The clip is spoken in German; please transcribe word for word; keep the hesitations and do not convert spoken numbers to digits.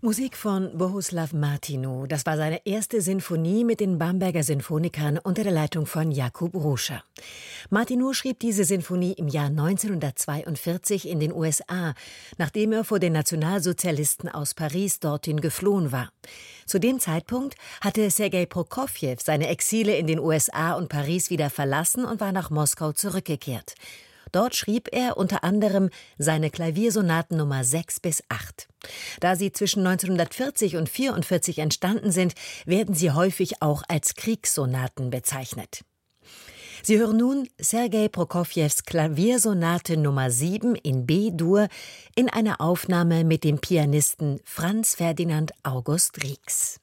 Musik von Bohuslav Martinu. Das war seine erste Sinfonie mit den Bamberger Sinfonikern unter der Leitung von Jakub Ruscha. Martinu schrieb diese Sinfonie im Jahr neunzehnhundertzweiundvierzig in den U S A, nachdem er vor den Nationalsozialisten aus Paris dorthin geflohen war. Zu dem Zeitpunkt hatte Sergei Prokofjew seine Exile in den U S A und Paris wieder verlassen und war nach Moskau zurückgekehrt. Dort schrieb er unter anderem seine Klaviersonaten Nummer sechs bis acht. Da sie zwischen neunzehnhundertvierzig und vierundvierzig entstanden sind, werden sie häufig auch als Kriegssonaten bezeichnet. Sie hören nun Sergei Prokofjews Klaviersonate Nummer sieben in B-Dur in einer Aufnahme mit dem Pianisten Franz Ferdinand August Ries.